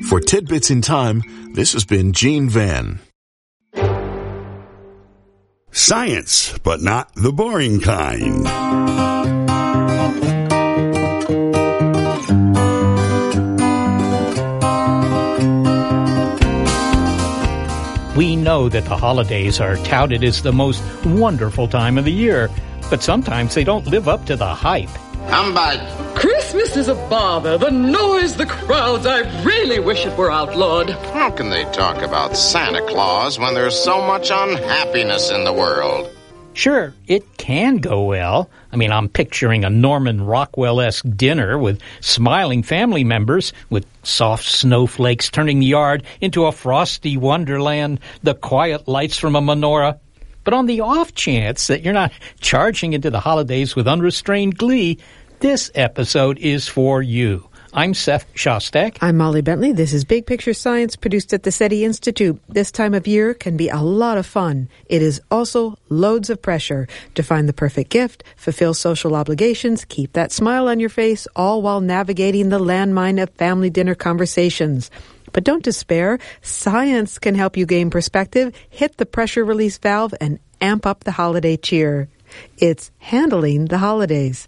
For Tidbits in Time, this has been Gene Van. Science, but not the boring kind. We know that the holidays are touted as the most wonderful time of the year, but sometimes they don't live up to the hype. Humbug! Christmas is a bother. The noise, the crowds. I really wish it were outlawed. How can they talk about Santa Claus when there's so much unhappiness in the world? Sure, it can go well. I mean, I'm picturing a Norman Rockwell-esque dinner with smiling family members, with soft snowflakes turning the yard into a frosty wonderland, the quiet lights from a menorah. But on the off chance that you're not charging into the holidays with unrestrained glee, this episode is for you. I'm Seth Shostak. I'm Molly Bentley. This is Big Picture Science, produced at the SETI Institute. This time of year can be a lot of fun. It is also loads of pressure to find the perfect gift, fulfill social obligations, keep that smile on your face, all while navigating the landmine of family dinner conversations. But don't despair. Science can help you gain perspective, hit the pressure release valve, and amp up the holiday cheer. It's handling the holidays.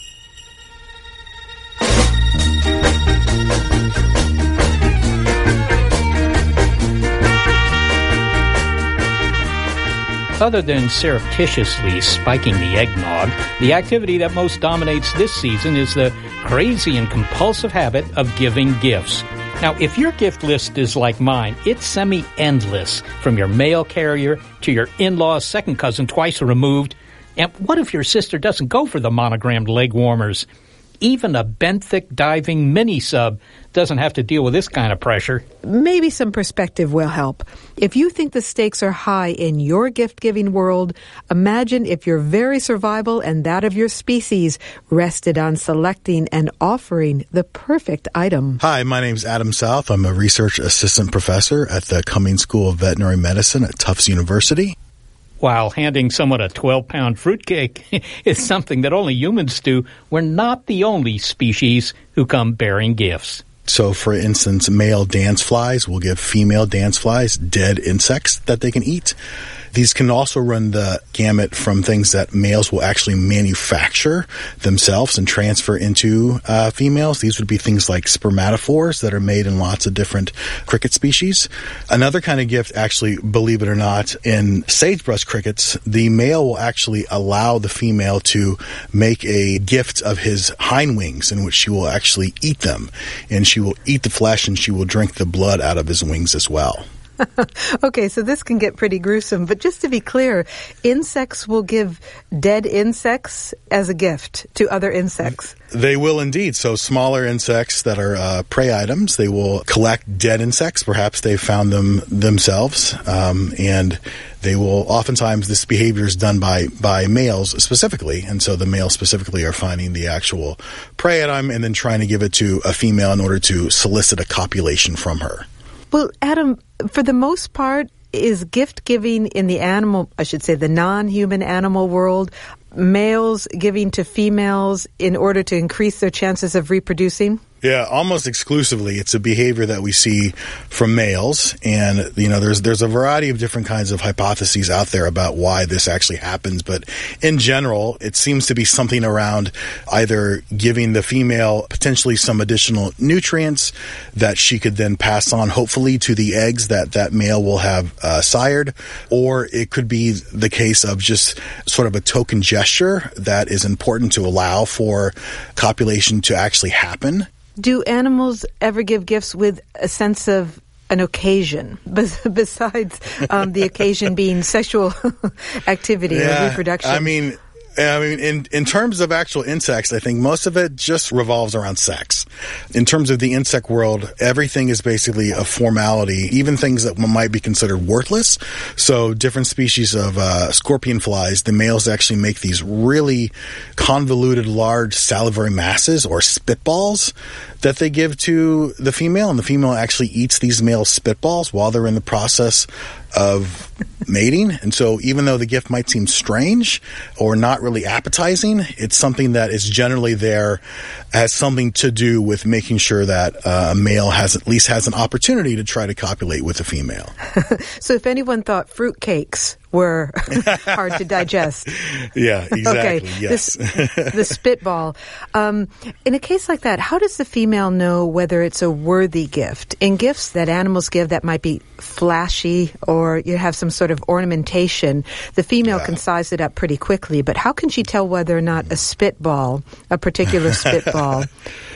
Other than surreptitiously spiking the eggnog, the activity that most dominates this season is the crazy and compulsive habit of giving gifts. Now, if your gift list is like mine, it's semi-endless, from your mail carrier to your in-law's second cousin twice removed. And what if your sister doesn't go for the monogrammed leg warmers? Even a benthic diving mini-sub doesn't have to deal with this kind of pressure. Maybe some perspective will help. If you think the stakes are high in your gift-giving world, imagine if your very survival and that of your species rested on selecting and offering the perfect item. Hi, my name's Adam South. I'm a research assistant professor at the Cummings School of Veterinary Medicine at Tufts University. While handing someone a 12-pound fruitcake is something that only humans do, we're not the only species who come bearing gifts. So, for instance, male dance flies will give female dance flies dead insects that they can eat. These can also run the gamut from things that males will actually manufacture themselves and transfer into females. These would be things like spermatophores that are made in lots of different cricket species. Another kind of gift, actually, believe it or not, in sagebrush crickets, the male will actually allow the female to make a gift of his hind wings in which she will actually eat them. And she will eat the flesh and she will drink the blood out of his wings as well. Okay, so this can get pretty gruesome, but just to be clear, insects will give dead insects as a gift to other insects. They will indeed. So smaller insects that are prey items, they will collect dead insects. Perhaps they've found them themselves, and they will oftentimes, this behavior is done by males specifically, and so the males specifically are finding the actual prey item and then trying to give it to a female in order to solicit a copulation from her. Well, Adam, for the most part, is gift-giving in the animal, I should say the non-human animal world, males giving to females in order to increase their chances of reproducing? Yeah, almost exclusively. It's a behavior that we see from males, and there's a variety of different kinds of hypotheses out there about why this actually happens, but in general, it seems to be something around either giving the female potentially some additional nutrients that she could then pass on, hopefully, to the eggs that male will have sired, or it could be the case of just sort of a token gesture that is important to allow for copulation to actually happen. Do animals ever give gifts with a sense of an occasion, besides the occasion being sexual activity or reproduction? I mean, in terms of actual insects, I think most of it just revolves around sex. In terms of the insect world, everything is basically a formality, even things that might be considered worthless. So different species of scorpion flies, the males actually make these really convoluted, large salivary masses or spitballs that they give to the female, and the female actually eats these male spitballs while they're in the process of mating. And so even though the gift might seem strange or not really appetizing, it's something that is generally there, has something to do with making sure that a male at least has an opportunity to try to copulate with a female. So if anyone thought fruitcakes were hard to digest. Yeah, exactly. Okay, yes. The spitball. In a case like that, how does the female know whether it's a worthy gift? In gifts that animals give that might be flashy or you have some sort of ornamentation, the female can size it up pretty quickly. But how can she tell whether or not a spitball, a particular spitball,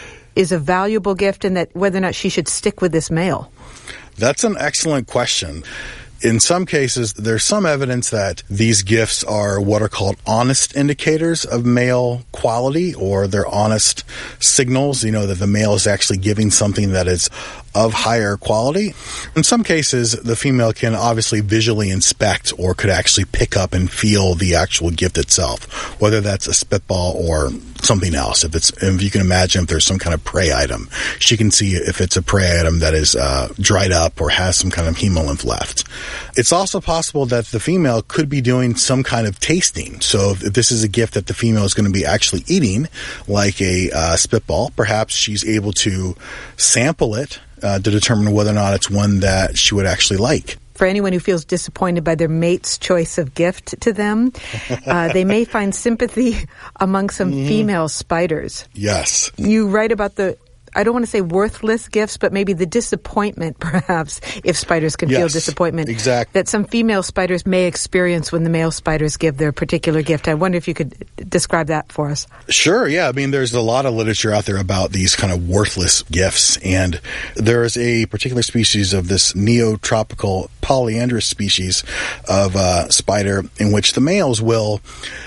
is a valuable gift and that whether or not she should stick with this male? That's an excellent question. In some cases, there's some evidence that these gifts are what are called honest indicators of male quality, or they're honest signals, that the male is actually giving something that is of higher quality. In some cases, the female can obviously visually inspect or could actually pick up and feel the actual gift itself, whether that's a spitball or something else. If you can imagine if there's some kind of prey item, she can see if it's a prey item that is dried up or has some kind of hemolymph left. It's also possible that the female could be doing some kind of tasting. So if this is a gift that the female is going to be actually eating, like a spitball, perhaps she's able to sample it to determine whether or not it's one that she would actually like. For anyone who feels disappointed by their mate's choice of gift to them, they may find sympathy among some female spiders. Yes. You write about I don't want to say worthless gifts, but maybe the disappointment, perhaps, if spiders can feel disappointment. Exactly. That some female spiders may experience when the male spiders give their particular gift. I wonder if you could describe that for us. Sure, yeah. I mean, there's a lot of literature out there about these kind of worthless gifts, and there is a particular species of this neotropical polyandrous species of spider in which the males will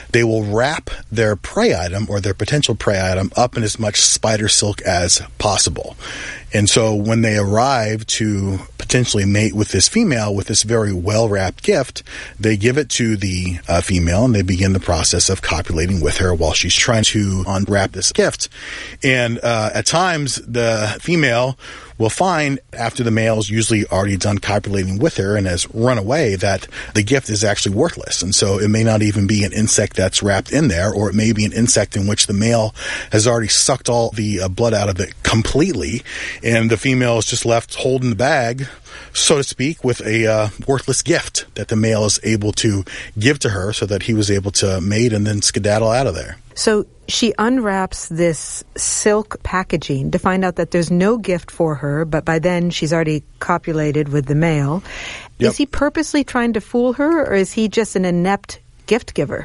wrap their prey item or their potential prey item up in as much spider silk as possible. And so when they arrive to potentially mate with this female with this very well-wrapped gift, they give it to the female and they begin the process of copulating with her while she's trying to unwrap this gift. And at times, the female will find, after the male's usually already done copulating with her and has run away, that the gift is actually worthless. And so it may not even be an insect that's wrapped in there, or it may be an insect in which the male has already sucked all the blood out of it completely, and the female is just left holding the bag, so to speak, with a worthless gift that the male is able to give to her so that he was able to mate and then skedaddle out of there. So she unwraps this silk packaging to find out that there's no gift for her, but by then she's already copulated with the male. Yep. Is he purposely trying to fool her, or is he just an inept gift giver?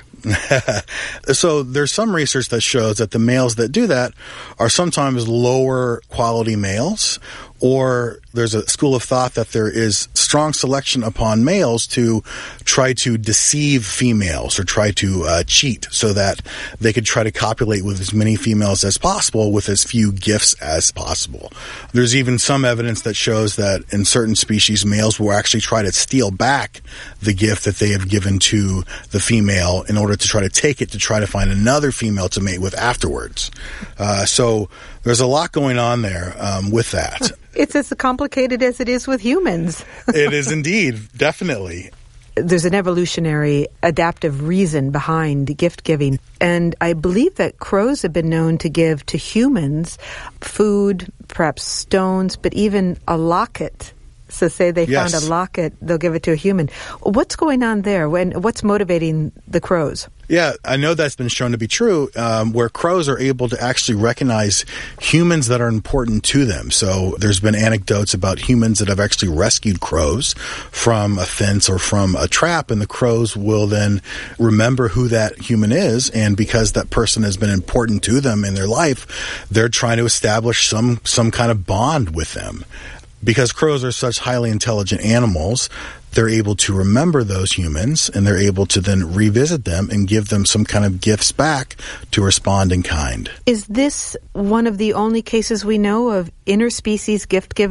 So there's some research that shows that the males that do that are sometimes lower quality males, or there's a school of thought that there is strong selection upon males to try to deceive females or try to cheat so that they could try to copulate with as many females as possible with as few gifts as possible. There's even some evidence that shows that in certain species, males will actually try to steal back the gift that they have given to the female in order to try to take it to try to find another female to mate with afterwards. So there's a lot going on there with that. It's as complicated as it is with humans. It is indeed, definitely. There's an evolutionary adaptive reason behind gift giving. And I believe that crows have been known to give to humans food, perhaps stones, but even a locket. So say they found a locket, they'll give it to a human. What's going on there? What's motivating the crows? Yeah, I know that's been shown to be true, where crows are able to actually recognize humans that are important to them. So there's been anecdotes about humans that have actually rescued crows from a fence or from a trap, and the crows will then remember who that human is, and because that person has been important to them in their life, they're trying to establish some kind of bond with them. Because crows are such highly intelligent animals, they're able to remember those humans, and they're able to then revisit them and give them some kind of gifts back to respond in kind. Is this one of the only cases we know of interspecies gift giving?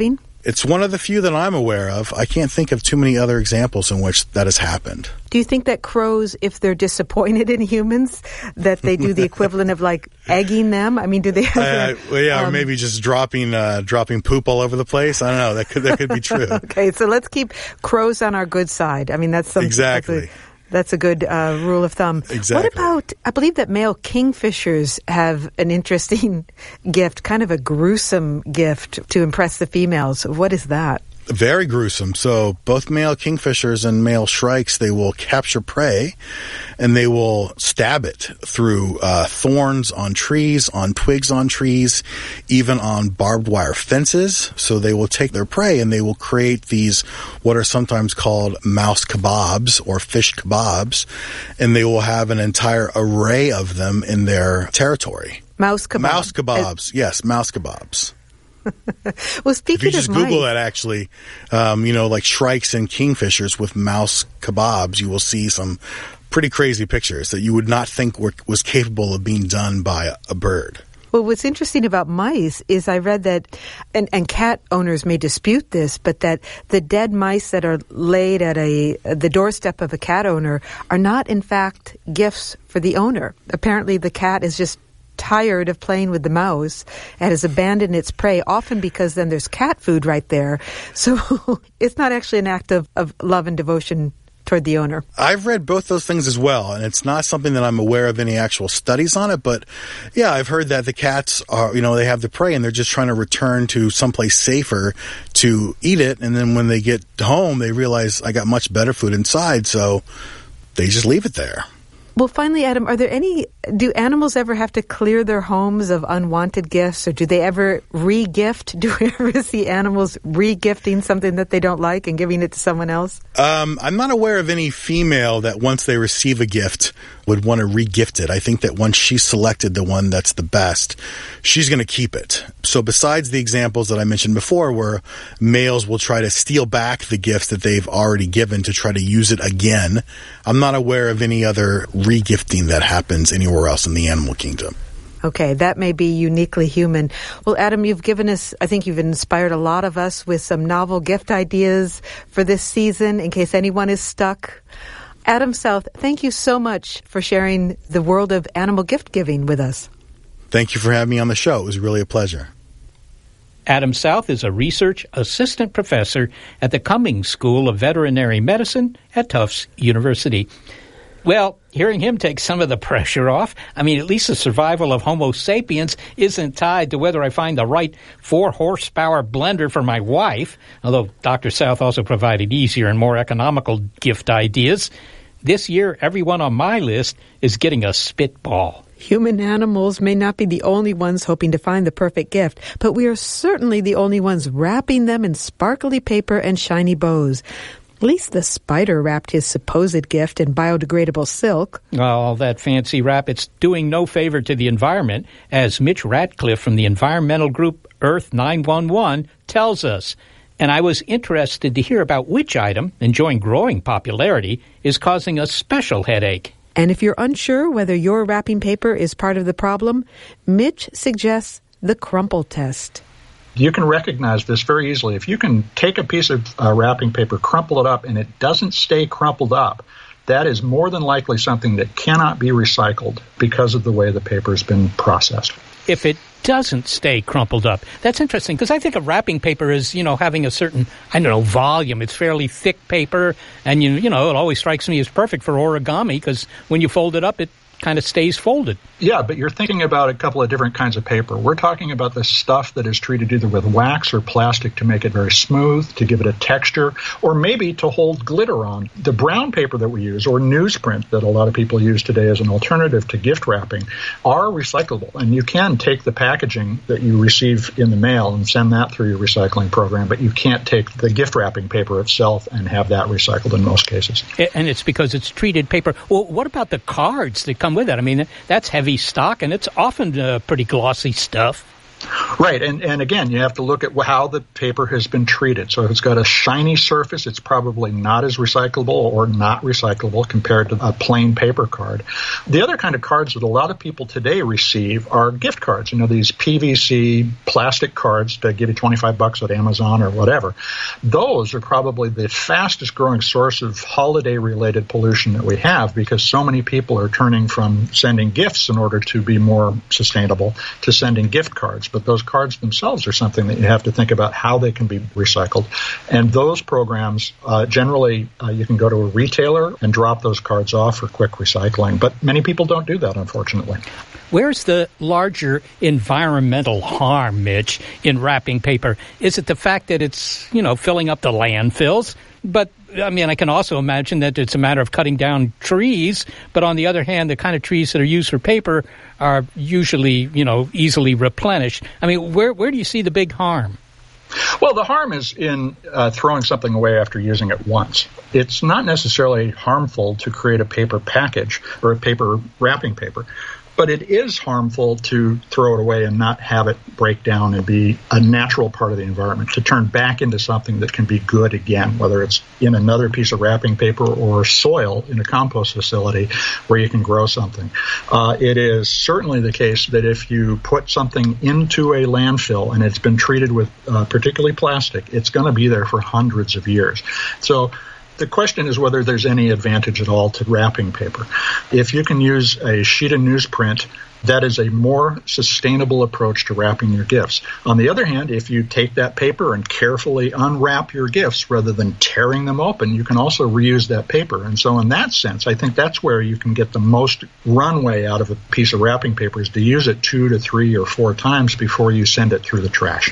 It's one of the few that I'm aware of. I can't think of too many other examples in which that has happened. Do you think that crows, if they're disappointed in humans, that they do the equivalent of like egging them? I mean, do they have or maybe just dropping poop all over the place? I don't know. That could be true. Okay, so let's keep crows on our good side. I mean, that's something. Exactly. That's a good rule of thumb. Exactly. What about, I believe that male kingfishers have an interesting gift, kind of a gruesome gift to impress the females. What is that? Very gruesome. So both male kingfishers and male shrikes, they will capture prey and they will stab it through thorns on trees, on twigs on trees, even on barbed wire fences. So they will take their prey and they will create these what are sometimes called mouse kebabs or fish kebabs, and they will have an entire array of them in their territory. Mouse kebabs. Mouse kebabs. Yes, mouse kebabs. Well, speaking if you just of Google mice, that, actually, like shrikes and kingfishers with mouse kebabs, you will see some pretty crazy pictures that you would not think was capable of being done by a bird. well, what's interesting about mice is I read that, and cat owners may dispute this, but that the dead mice that are laid at the doorstep of a cat owner are not, in fact, gifts for the owner. Apparently, the cat is just tired of playing with the mouse and has abandoned its prey, often because then there's cat food right there. So it's not actually an act of love and devotion toward the owner. I've read both those things as well, and it's not something that I'm aware of any actual studies on it, but yeah, I've heard that the cats are, they have the prey and they're just trying to return to someplace safer to eat it, and then when they get home, they realize I got much better food inside, so they just leave it there. Well, finally, Adam, do animals ever have to clear their homes of unwanted gifts, or do they ever re-gift? Do we ever see animals re-gifting something that they don't like and giving it to someone else? I'm not aware of any female that once they receive a gift would want to re-gift it. I think that once she's selected the one that's the best, she's going to keep it. So besides the examples that I mentioned before where males will try to steal back the gifts that they've already given to try to use it again, I'm not aware of any other re-gifting that happens anywhere else in the animal kingdom. Okay, that may be uniquely human. Well, Adam, you've inspired a lot of us with some novel gift ideas for this season in case anyone is stuck. Adam South, thank you so much for sharing the world of animal gift giving with us. Thank you for having me on the show. It was really a pleasure. Adam South is a research assistant professor at the Cummings School of Veterinary Medicine at Tufts University. Well, hearing him take some of the pressure off, at least the survival of Homo sapiens isn't tied to whether I find the right 4-horsepower blender for my wife, although Dr. South also provided easier and more economical gift ideas. This year, everyone on my list is getting a spitball. Human animals may not be the only ones hoping to find the perfect gift, but we are certainly the only ones wrapping them in sparkly paper and shiny bows. At least the spider wrapped his supposed gift in biodegradable silk. All that fancy wrap, it's doing no favor to the environment, as Mitch Ratcliffe from the environmental group Earth 911 tells us. And I was interested to hear about which item, enjoying growing popularity, is causing a special headache. And if you're unsure whether your wrapping paper is part of the problem, Mitch suggests the crumple test. You can recognize this very easily. If you can take a piece of wrapping paper, crumple it up, and it doesn't stay crumpled up, that is more than likely something that cannot be recycled because of the way the paper has been processed. If it doesn't stay crumpled up, that's interesting, because I think of wrapping paper as, having a certain, volume. It's fairly thick paper, and, it always strikes me as perfect for origami, because when you fold it up, it kind of stays folded. Yeah, but you're thinking about a couple of different kinds of paper. We're talking about the stuff that is treated either with wax or plastic to make it very smooth, to give it a texture, or maybe to hold glitter on. The brown paper that we use, or newsprint that a lot of people use today as an alternative to gift wrapping, are recyclable. And you can take the packaging that you receive in the mail and send that through your recycling program, but you can't take the gift wrapping paper itself and have that recycled in most cases. And it's because it's treated paper. Well, what about the cards that come with it? That's heavy stock, and it's often pretty glossy stuff. Right, and again, you have to look at how the paper has been treated. So if it's got a shiny surface, it's probably not as recyclable or not recyclable compared to a plain paper card. The other kind of cards that a lot of people today receive are gift cards. These PVC plastic cards that give you $25 at Amazon or whatever. Those are probably the fastest growing source of holiday-related pollution that we have, because so many people are turning from sending gifts in order to be more sustainable to sending gift cards. But those cards themselves are something that you have to think about how they can be recycled. And those programs, generally, you can go to a retailer and drop those cards off for quick recycling. But many people don't do that, unfortunately. Where's the larger environmental harm, Mitch, in wrapping paper? Is it the fact that it's, filling up the landfills? But, I can also imagine that it's a matter of cutting down trees. But on the other hand, the kind of trees that are used for paper are usually, easily replenished. Where do you see the big harm? Well, the harm is in throwing something away after using it once. It's not necessarily harmful to create a paper package or a paper wrapping paper, but it is harmful to throw it away and not have it break down and be a natural part of the environment, to turn back into something that can be good again, whether it's in another piece of wrapping paper or soil in a compost facility where you can grow something. It is certainly the case that if you put something into a landfill and it's been treated with particularly plastic, it's going to be there for hundreds of years. So the question is whether there's any advantage at all to wrapping paper. If you can use a sheet of newsprint, that is a more sustainable approach to wrapping your gifts. On the other hand, if you take that paper and carefully unwrap your gifts rather than tearing them open, you can also reuse that paper. And so in that sense, I think that's where you can get the most runway out of a piece of wrapping paper, is to use it 2 to 3 or 4 times before you send it through the trash.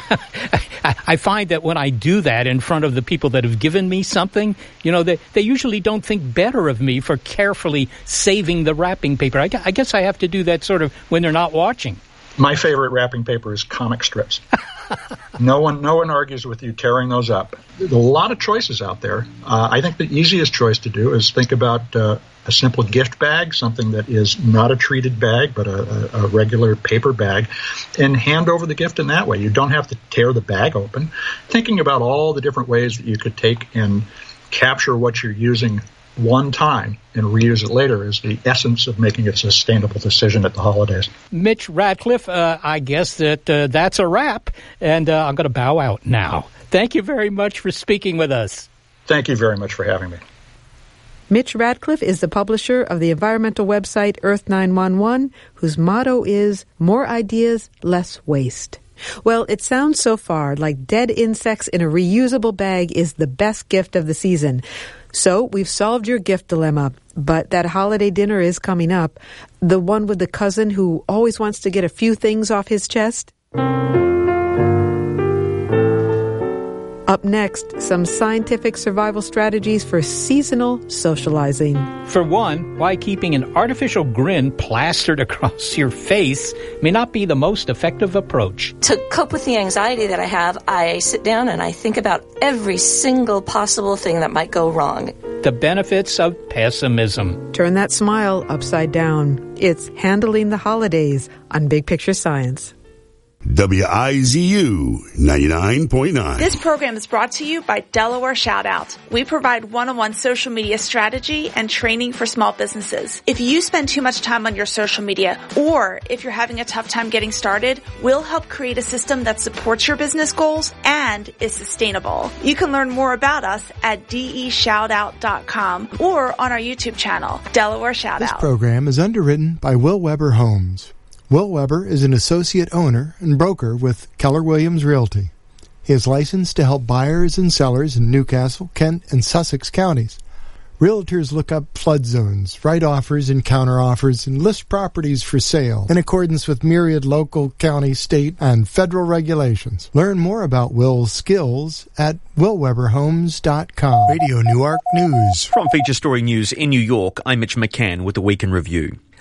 I find that when I do that in front of the people that have given me something, they usually don't think better of me for carefully saving the wrapping paper. I guess I have to do that sort of when they're not watching. My favorite wrapping paper is comic strips. No one argues with you tearing those up. There's a lot of choices out there. I think the easiest choice to do is think about a simple gift bag, something that is not a treated bag, but a regular paper bag, and hand over the gift in that way. You don't have to tear the bag open. Thinking about all the different ways that you could take and capture what you're using one time and reuse it later is the essence of making a sustainable decision at the holidays. Mitch Radcliffe, I guess that's a wrap, and I'm going to bow out now. Thank you very much for speaking with us. Thank you very much for having me. Mitch Radcliffe is the publisher of the environmental website Earth 911, whose motto is More Ideas, Less Waste. Well, it sounds so far like dead insects in a reusable bag is the best gift of the season. So we've solved your gift dilemma, but that holiday dinner is coming up. The one with the cousin who always wants to get a few things off his chest? Up next, some scientific survival strategies for seasonal socializing. For one, why keeping an artificial grin plastered across your face may not be the most effective approach. To cope with the anxiety that I have, I sit down and I think about every single possible thing that might go wrong. The benefits of pessimism. Turn that smile upside down. It's Handling the Holidays on Big Picture Science. WIZU 99.9. This program is brought to you by Delaware Shoutout. We provide one-on-one social media strategy and training for small businesses. If you spend too much time on your social media, or if you're having a tough time getting started, we'll help create a system that supports your business goals and is sustainable. You can learn more about us at deshoutout.com or on our YouTube channel, Delaware Shoutout. This program is underwritten by Will Weber Homes. Will Weber is an associate owner and broker with Keller Williams Realty. He is licensed to help buyers and sellers in Newcastle, Kent, and Sussex counties. Realtors look up flood zones, write offers and counteroffers, and list properties for sale in accordance with myriad local, county, state, and federal regulations. Learn more about Will's skills at willweberhomes.com. Radio Newark News. From Feature Story News in New York, I'm Mitch McCann with the Week in Review.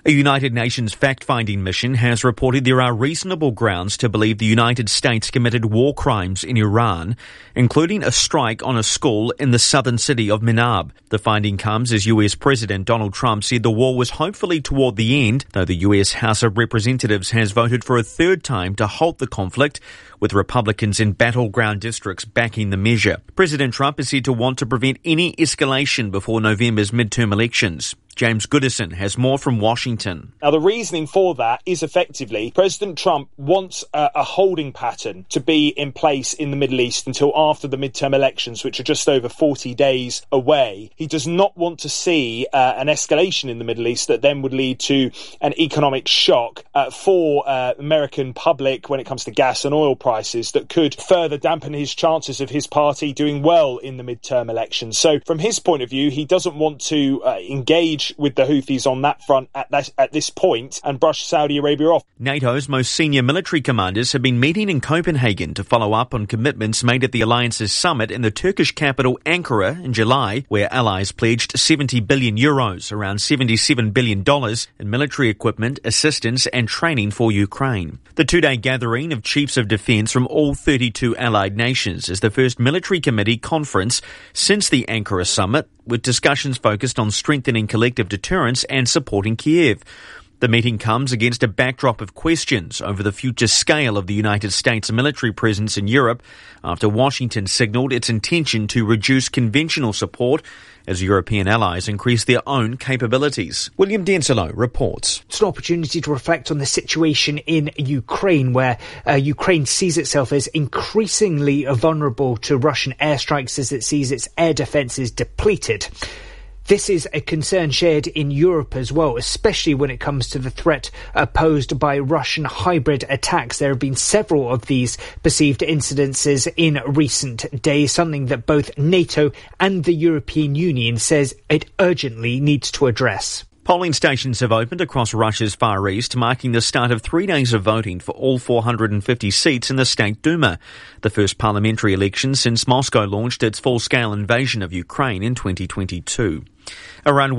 A United Nations fact-finding mission has reported there are reasonable grounds to believe the United States committed war crimes in Iran, including a strike on a school in the southern city of Minab. The finding comes as US President Donald Trump said the war was hopefully toward the end, though the US House of Representatives has voted for a third time to halt the conflict, with Republicans in battleground districts backing the measure. President Trump is said to want to prevent any escalation before November's midterm elections. James Goodison has more from Washington. Now, the reasoning for that is effectively President Trump wants a holding pattern to be in place in the Middle East until after the midterm elections, which are just over 40 days away. He does not want to see an escalation in the Middle East that then would lead to an economic shock for American public when it comes to gas and oil prices that could further dampen his chances of his party doing well in the midterm elections. So from his point of view, he doesn't want to engage with the Houthis on that front at this point and brush Saudi Arabia off. NATO's most senior military commanders have been meeting in Copenhagen to follow up on commitments made at the alliance's summit in the Turkish capital Ankara in July, where allies pledged 70 billion euros, around $77 billion, in military equipment, assistance and training for Ukraine. The two-day gathering of chiefs of defence from all 32 allied nations is the first military committee conference since the Ankara summit, with discussions focused on strengthening collective deterrence and supporting Kiev. The meeting comes against a backdrop of questions over the future scale of the United States' military presence in Europe after Washington signalled its intention to reduce conventional support as European allies increase their own capabilities. William Denslow reports. It's an opportunity to reflect on the situation in Ukraine, where Ukraine sees itself as increasingly vulnerable to Russian airstrikes as it sees its air defences depleted. This is a concern shared in Europe as well, especially when it comes to the threat posed by Russian hybrid attacks. There have been several of these perceived incidences in recent days, something that both NATO and the European Union says it urgently needs to address. Polling stations have opened across Russia's Far East, marking the start of 3 days of voting for all 450 seats in the State Duma, the first parliamentary election since Moscow launched its full-scale invasion of Ukraine in 2022. Around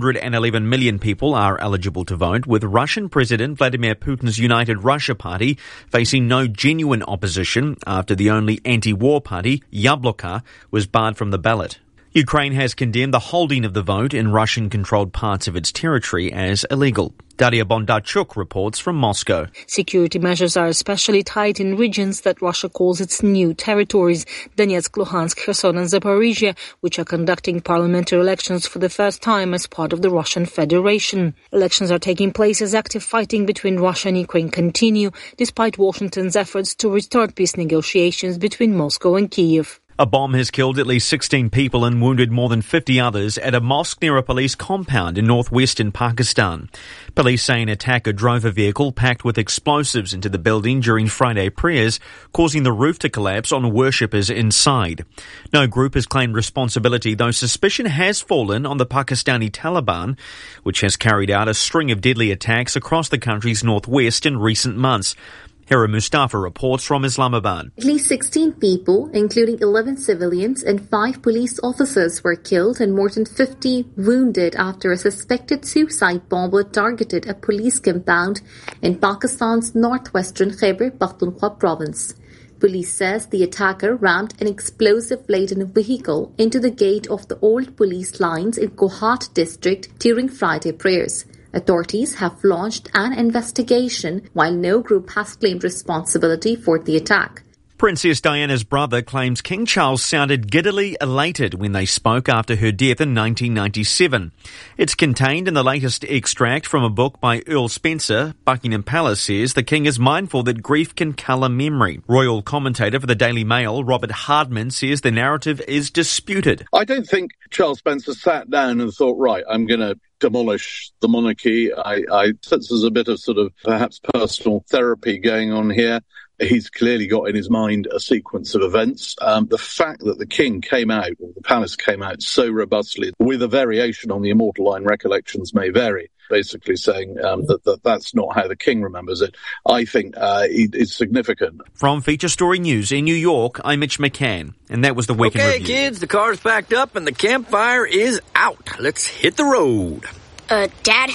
111 million people are eligible to vote, with Russian President Vladimir Putin's United Russia Party facing no genuine opposition after the only anti-war party, Yabloko, was barred from the ballot. Ukraine has condemned the holding of the vote in Russian-controlled parts of its territory as illegal. Daria Bondarchuk reports from Moscow. Security measures are especially tight in regions that Russia calls its new territories, Donetsk, Luhansk, Kherson and Zaporizhia, which are conducting parliamentary elections for the first time as part of the Russian Federation. Elections are taking place as active fighting between Russia and Ukraine continue, despite Washington's efforts to restart peace negotiations between Moscow and Kyiv. A bomb has killed at least 16 people and wounded more than 50 others at a mosque near a police compound in northwestern Pakistan. Police say an attacker drove a vehicle packed with explosives into the building during Friday prayers, causing the roof to collapse on worshippers inside. No group has claimed responsibility, though suspicion has fallen on the Pakistani Taliban, which has carried out a string of deadly attacks across the country's northwest in recent months. Hera Mustafa reports from Islamabad. At least 16 people, including 11 civilians and 5 police officers, were killed and more than 50 wounded after a suspected suicide bomber targeted a police compound in Pakistan's northwestern Khyber Pakhtunkhwa province. Police says the attacker rammed an explosive-laden vehicle into the gate of the old police lines in Kohat district during Friday prayers. Authorities have launched an investigation, while no group has claimed responsibility for the attack. Princess Diana's brother claims King Charles sounded giddily elated when they spoke after her death in 1997. It's contained in the latest extract from a book by Earl Spencer. Buckingham Palace says the King is mindful that grief can colour memory. Royal commentator for the Daily Mail, Robert Hardman, says the narrative is disputed. I don't think Charles Spencer sat down and thought, right, I'm going to demolish the monarchy. I sense there's a bit of sort of perhaps personal therapy going on here. He's clearly got in his mind a sequence of events. The fact that the king came out, or the palace came out so robustly, with a variation on the immortal line, recollections may vary, basically saying that's not how the king remembers it, I think is significant. From Feature Story News in New York, I'm Mitch McCann, and that was the Weekend Review. Okay, kids, the car's packed up and the campfire is out. Let's hit the road. Dad,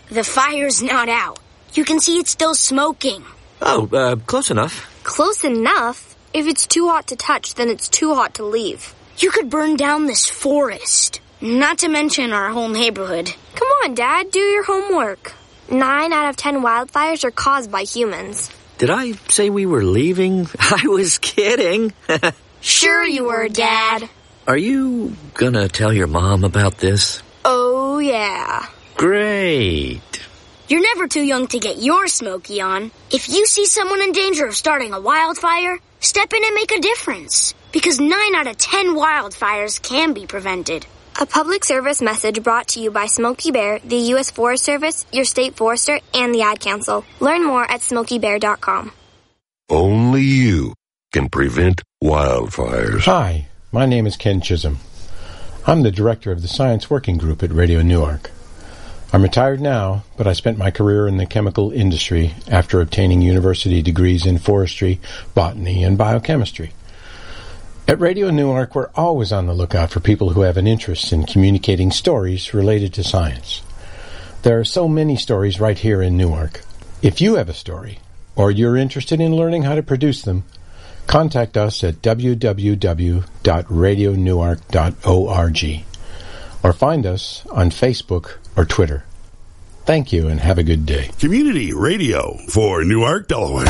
The fire's not out. You can see it's still smoking. Oh, close enough. Close enough? If it's too hot to touch, then it's too hot to leave. You could burn down this forest. Not to mention our whole neighborhood. Come on, Dad, do your homework. 9 out of 10 wildfires are caused by humans. Did I say we were leaving? I was kidding. Sure you were, Dad. Are you gonna tell your mom about this? Oh, yeah. Great. You're never too young to get your smoky on. If you see someone in danger of starting a wildfire, step in and make a difference. Because 9 out of 10 wildfires can be prevented. A public service message brought to you by Smokey Bear, the U.S. Forest Service, your state forester, and the Ad Council. Learn more at SmokeyBear.com. Only you can prevent wildfires. Hi, my name is Ken Chisholm. I'm the director of the Science Working Group at Radio Newark. I'm retired now, but I spent my career in the chemical industry after obtaining university degrees in forestry, botany, and biochemistry. At Radio Newark, we're always on the lookout for people who have an interest in communicating stories related to science. There are so many stories right here in Newark. If you have a story, or you're interested in learning how to produce them, contact us at www.radionewark.org or find us on Facebook or Twitter. Thank you and have a good day. Community radio for Newark, Delaware.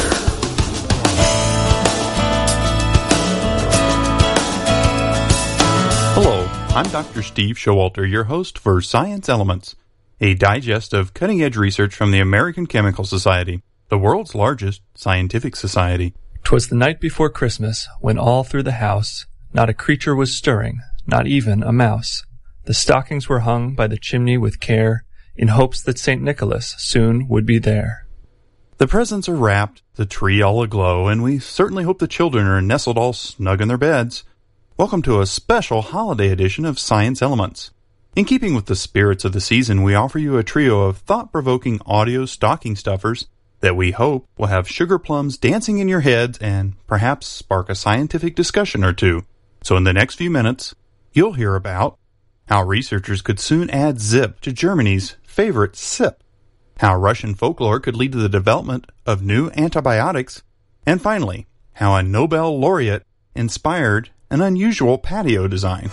Hello, I'm Dr. Steve Showalter, your host for Science Elements, a digest of cutting-edge research from the American Chemical Society, the world's largest scientific society. 'Twas the night before Christmas, when all through the house not a creature was stirring, not even a mouse. The stockings were hung by the chimney with care, in hopes that St. Nicholas soon would be there. The presents are wrapped, the tree all aglow, and we certainly hope the children are nestled all snug in their beds. Welcome to a special holiday edition of Science Elements. In keeping with the spirits of the season, we offer you a trio of thought-provoking audio stocking stuffers that we hope will have sugar plums dancing in your heads and perhaps spark a scientific discussion or two. So in the next few minutes, you'll hear about how researchers could soon add zip to Germany's favorite sip, how Russian folklore could lead to the development of new antibiotics, and finally, how a Nobel laureate inspired an unusual patio design.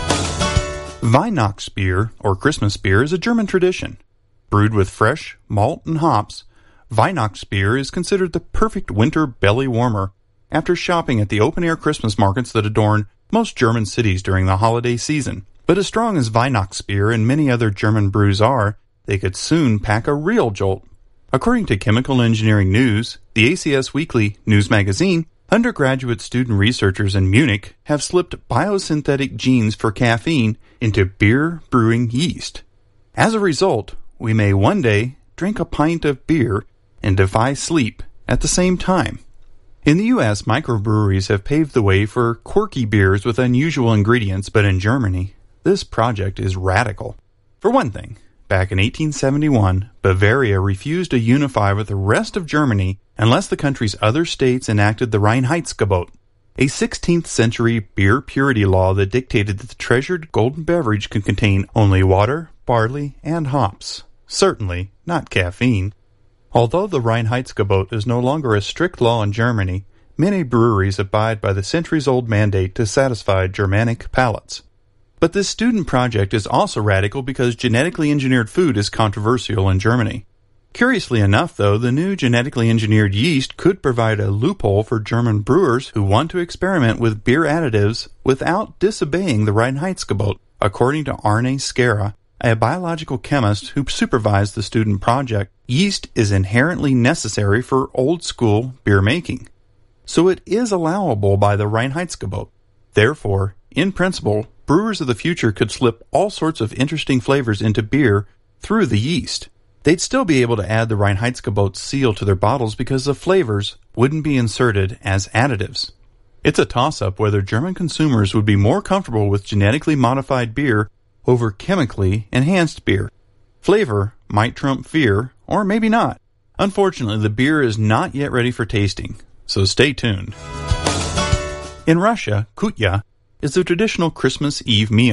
Weihnachtsbier, or Christmas beer, is a German tradition. Brewed with fresh malt and hops, Weihnachtsbier is considered the perfect winter belly warmer after shopping at the open-air Christmas markets that adorn most German cities during the holiday season. But as strong as Weihnachtsbier and many other German brews are, they could soon pack a real jolt. According to Chemical Engineering News, the ACS Weekly news magazine, undergraduate student researchers in Munich have slipped biosynthetic genes for caffeine into beer brewing yeast. As a result, we may one day drink a pint of beer and defy sleep at the same time. In the U.S., microbreweries have paved the way for quirky beers with unusual ingredients, but in Germany, this project is radical. For one thing, back in 1871, Bavaria refused to unify with the rest of Germany unless the country's other states enacted the Reinheitsgebot, a 16th century beer purity law that dictated that the treasured golden beverage could contain only water, barley, and hops. Certainly not caffeine. Although the Reinheitsgebot is no longer a strict law in Germany, many breweries abide by the centuries-old mandate to satisfy Germanic palates. But this student project is also radical because genetically engineered food is controversial in Germany. Curiously enough, though, the new genetically engineered yeast could provide a loophole for German brewers who want to experiment with beer additives without disobeying the Reinheitsgebot, according to Arne Skera, a biological chemist who supervised the student project. Yeast is inherently necessary for old-school beer making, so it is allowable by the Reinheitsgebot. Therefore, in principle, brewers of the future could slip all sorts of interesting flavors into beer through the yeast. They'd still be able to add the Reinheitsgebot seal to their bottles because the flavors wouldn't be inserted as additives. It's a toss-up whether German consumers would be more comfortable with genetically modified beer over chemically enhanced beer. Flavor might trump fear, or maybe not. Unfortunately, the beer is not yet ready for tasting, so stay tuned. In Russia, kutya is the traditional Christmas Eve meal.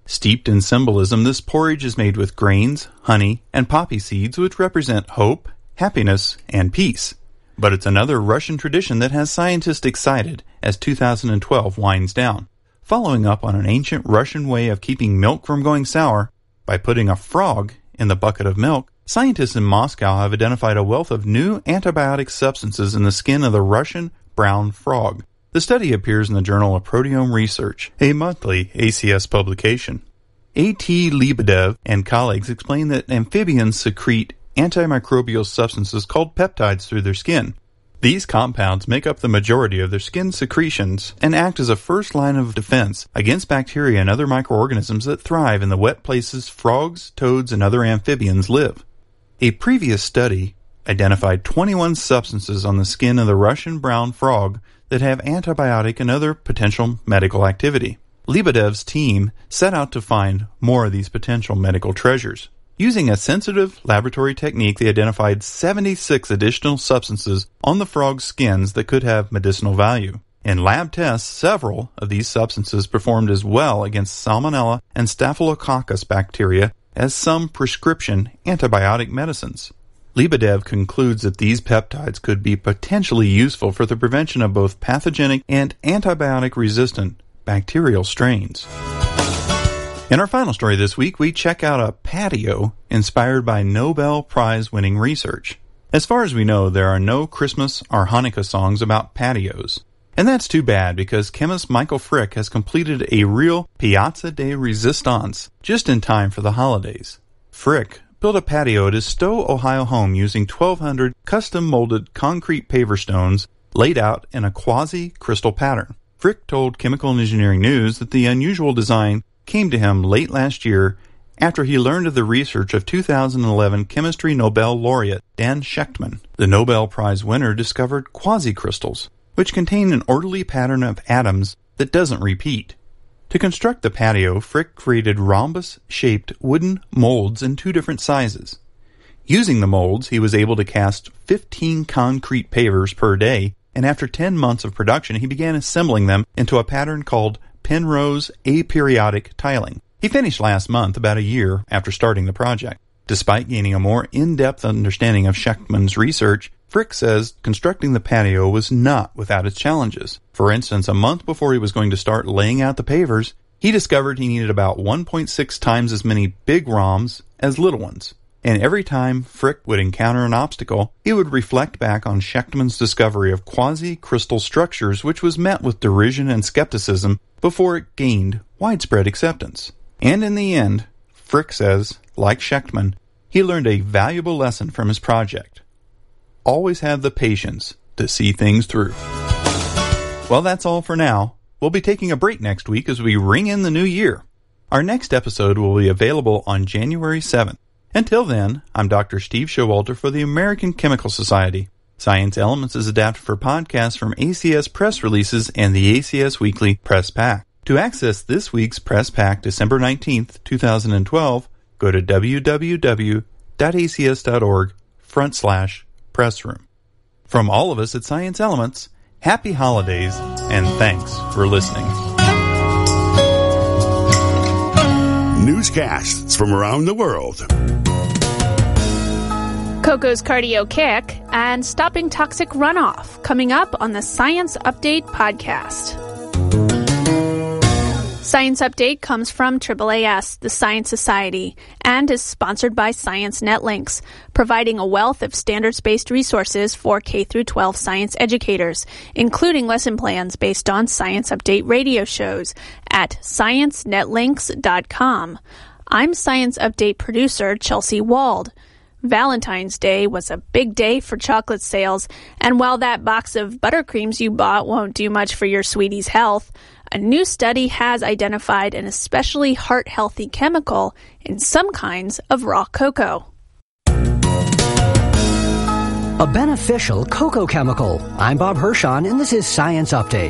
Steeped in symbolism, this porridge is made with grains, honey, and poppy seeds, which represent hope, happiness, and peace. But it's another Russian tradition that has scientists excited as 2012 winds down. Following up on an ancient Russian way of keeping milk from going sour by putting a frog in the bucket of milk, scientists in Moscow have identified a wealth of new antibiotic substances in the skin of the Russian brown frog. The study appears in the Journal of Proteome Research, a monthly ACS publication. A.T. Lebedev and colleagues explain that amphibians secrete antimicrobial substances called peptides through their skin. These compounds make up the majority of their skin secretions and act as a first line of defense against bacteria and other microorganisms that thrive in the wet places frogs, toads, and other amphibians live. A previous study identified 21 substances on the skin of the Russian brown frog that have antibiotic and other potential medical activity. Lebedev's team set out to find more of these potential medical treasures. Using a sensitive laboratory technique, they identified 76 additional substances on the frog's skins that could have medicinal value. In lab tests, several of these substances performed as well against Salmonella and Staphylococcus bacteria as some prescription antibiotic medicines. Lebedev concludes that these peptides could be potentially useful for the prevention of both pathogenic and antibiotic-resistant bacterial strains. In our final story this week, we check out a patio inspired by Nobel Prize-winning research. As far as we know, there are no Christmas or Hanukkah songs about patios. And that's too bad, because chemist Michael Frick has completed a real piazza de resistance just in time for the holidays. Frick built a patio at his Stowe, Ohio home using 1,200 custom-molded concrete paver stones laid out in a quasi-crystal pattern. Frick told Chemical and Engineering News that the unusual design came to him late last year after he learned of the research of 2011 chemistry Nobel laureate Dan Shechtman. The Nobel Prize winner discovered quasi-crystals, which contain an orderly pattern of atoms that doesn't repeat. To construct the patio, Frick created rhombus-shaped wooden molds in 2 different sizes. Using the molds, he was able to cast 15 concrete pavers per day, and after 10 months of production, he began assembling them into a pattern called Penrose aperiodic tiling. He finished last month, about a year after starting the project. Despite gaining a more in-depth understanding of Shechtman's research, Frick says constructing the patio was not without its challenges. For instance, a month before he was going to start laying out the pavers, he discovered he needed about 1.6 times as many big rhombs as little ones. And every time Frick would encounter an obstacle, he would reflect back on Shechtman's discovery of quasi-crystal structures, which was met with derision and skepticism before it gained widespread acceptance. And in the end, Frick says, like Shechtman, he learned a valuable lesson from his project. Always have the patience to see things through. Well, that's all for now. We'll be taking a break next week as we ring in the new year. Our next episode will be available on January 7th. Until then, I'm Dr. Steve Showalter for the American Chemical Society. Science Elements is adapted for podcasts from ACS Press Releases and the ACS Weekly Press Pack. To access this week's Press Pack, December 19th, 2012, go to www.acs.org/pressroom. From all of us at Science Elements, happy holidays and thanks for listening. Newscasts from around the world. Cocoa's Cardio Kick and Stopping Toxic Runoff coming up on the Science Update podcast. Science Update comes from AAAS, the Science Society, and is sponsored by Science Netlinks, providing a wealth of standards-based resources for K-12 science educators, including lesson plans based on Science Update radio shows at sciencenetlinks.com. I'm Science Update producer Chelsea Wald. Valentine's Day was a big day for chocolate sales, and while that box of buttercreams you bought won't do much for your sweetie's health, a new study has identified an especially heart-healthy chemical in some kinds of raw cocoa. A beneficial cocoa chemical. I'm Bob Hirschon, and this is Science Update.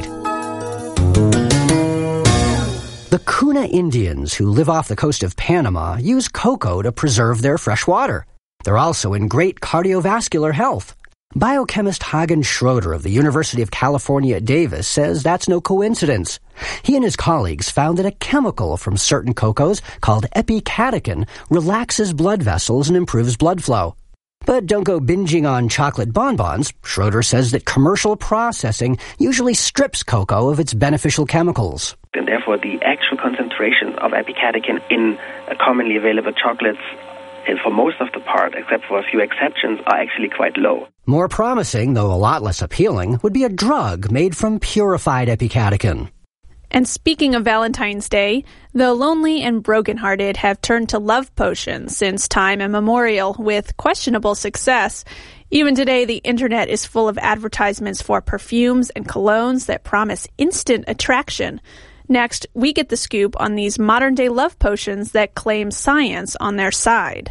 The Kuna Indians, who live off the coast of Panama, use cocoa to preserve their fresh water. They're also in great cardiovascular health. Biochemist Hagen Schroeder of the University of California at Davis says that's no coincidence. He and his colleagues found that a chemical from certain cocos called epicatechin relaxes blood vessels and improves blood flow. But don't go binging on chocolate bonbons. Schroeder says that commercial processing usually strips cocoa of its beneficial chemicals. And therefore, the actual concentrations of epicatechin in commonly available chocolates, for most of the part, except for a few exceptions, are actually quite low. More promising, though a lot less appealing, would be a drug made from purified epicatechin. And speaking of Valentine's Day, the lonely and brokenhearted have turned to love potions since time immemorial with questionable success. Even today, the internet is full of advertisements for perfumes and colognes that promise instant attraction. Next, we get the scoop on these modern-day love potions that claim science on their side.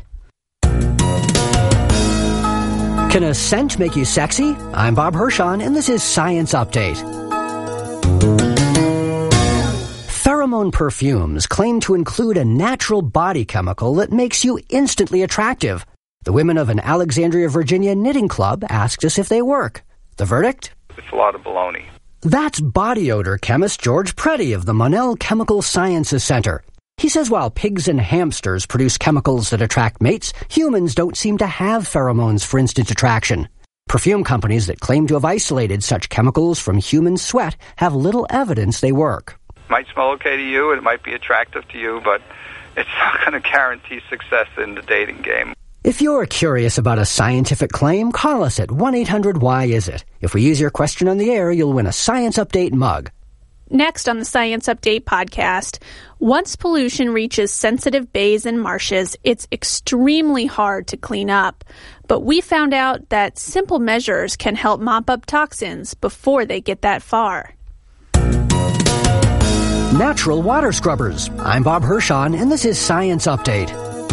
Can a scent make you sexy? I'm Bob Hirschon, and this is Science Update. Pheromone perfumes claim to include a natural body chemical that makes you instantly attractive. The women of an Alexandria, Virginia knitting club asked us if they work. The verdict? It's a lot of baloney. That's body odor chemist George Preddy of the Monell Chemical Sciences Center. He says while pigs and hamsters produce chemicals that attract mates, humans don't seem to have pheromones for instant attraction. Perfume companies that claim to have isolated such chemicals from human sweat have little evidence they work. It might smell okay to you, and it might be attractive to you, but it's not going to guarantee success in the dating game. If you're curious about a scientific claim, call us at 1-800-WHY-IS-IT. If we use your question on the air, you'll win a Science Update mug. Next on the Science Update podcast, once pollution reaches sensitive bays and marshes, it's extremely hard to clean up. But we found out that simple measures can help mop up toxins before they get that far. Natural water scrubbers. I'm Bob Hirschon, and this is Science Update.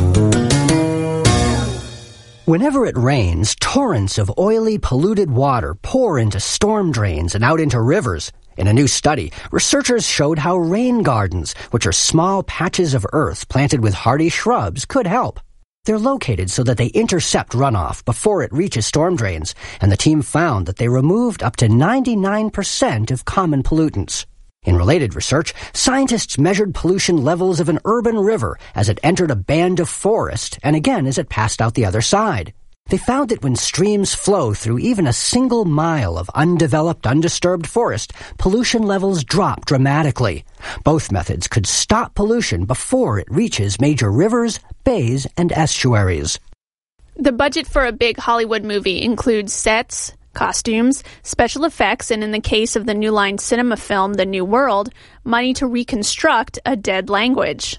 Whenever it rains, torrents of oily, polluted water pour into storm drains and out into rivers. In a new study, researchers showed how rain gardens, which are small patches of earth planted with hardy shrubs, could help. They're located so that they intercept runoff before it reaches storm drains, and the team found that they removed up to 99% of common pollutants. In related research, scientists measured pollution levels of an urban river as it entered a band of forest and again as it passed out the other side. They found that when streams flow through even a single mile of undeveloped, undisturbed forest, pollution levels drop dramatically. Both methods could stop pollution before it reaches major rivers, bays, and estuaries. The budget for a big Hollywood movie includes sets, costumes, special effects, and in the case of the New Line Cinema film The New World, money to reconstruct a dead language.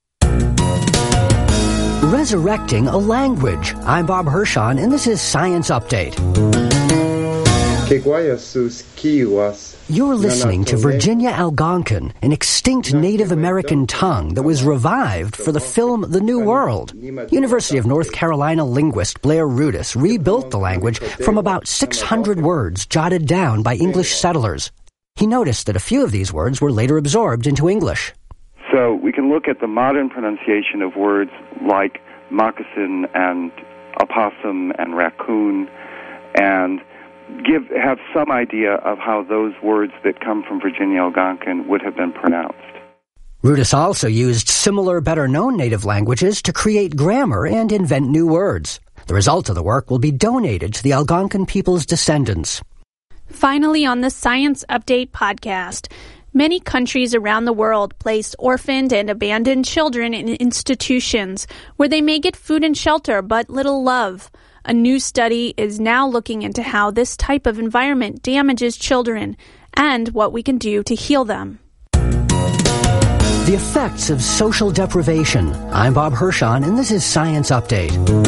Resurrecting a language. I'm Bob Hirschon, and this is Science Update. You're listening to Virginia Algonquin, an extinct Native American tongue that was revived for the film The New World. University of North Carolina linguist Blair Rudis rebuilt the language from about 600 words jotted down by English settlers. He noticed that a few of these words were later absorbed into English. So we can look at the modern pronunciation of words like moccasin and opossum and raccoon and have some idea of how those words that come from Virginia Algonquin would have been pronounced. Rudis also used similar, better-known native languages to create grammar and invent new words. The result of the work will be donated to the Algonquin people's descendants. Finally, on the Science Update podcast, many countries around the world place orphaned and abandoned children in institutions where they may get food and shelter but little love. A new study is now looking into how this type of environment damages children and what we can do to heal them. The effects of social deprivation. I'm Bob Hirschon, and this is Science Update.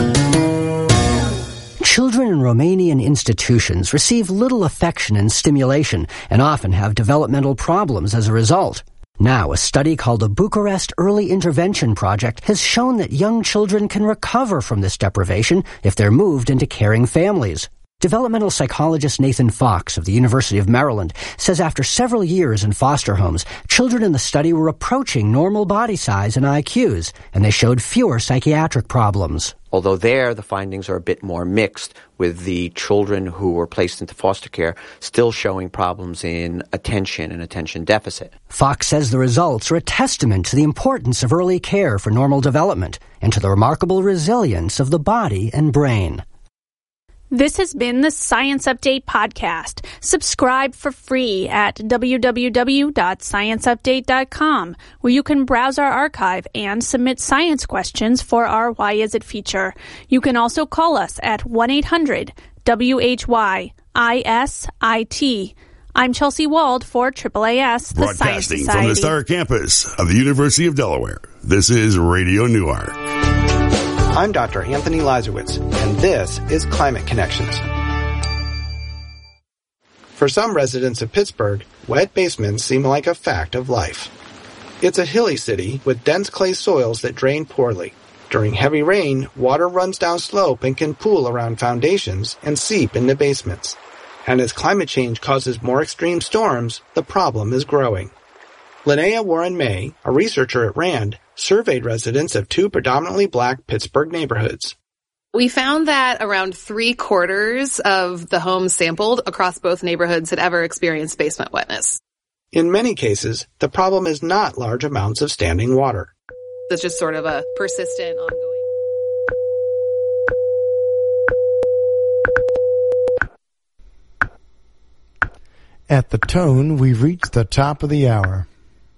Children in Romanian institutions receive little affection and stimulation and often have developmental problems as a result. Now, a study called the Bucharest Early Intervention Project has shown that young children can recover from this deprivation if they're moved into caring families. Developmental psychologist Nathan Fox of the University of Maryland says after several years in foster homes, children in the study were approaching normal body size and IQs, and they showed fewer psychiatric problems. although there the findings are a bit more mixed, with the children who were placed into foster care still showing problems in attention and attention deficit. Fox says the results are a testament to the importance of early care for normal development and to the remarkable resilience of the body and brain. This has been the Science Update podcast. Subscribe for free at www.scienceupdate.com, where you can browse our archive and submit science questions for our Why Is It feature. You can also call us at 1-800-WHY-ISIT. I'm Chelsea Wald for AAAS, the Science Society. Broadcasting from the Star Campus of the University of Delaware, this is Radio Newark. I'm Dr. Anthony Lazarowitz, and this is Climate Connections. For some residents of Pittsburgh, wet basements seem like a fact of life. It's a hilly city with dense clay soils that drain poorly. During heavy rain, water runs down slope and can pool around foundations and seep into basements. And as climate change causes more extreme storms, the problem is growing. Linnea Warren May, a researcher at RAND, surveyed residents of two predominantly black Pittsburgh neighborhoods. We found that around 3/4 of the homes sampled across both neighborhoods had ever experienced basement wetness. In many cases, the problem is not large amounts of standing water. It's just sort of a persistent, ongoing. At the tone, we've reached the top of the hour.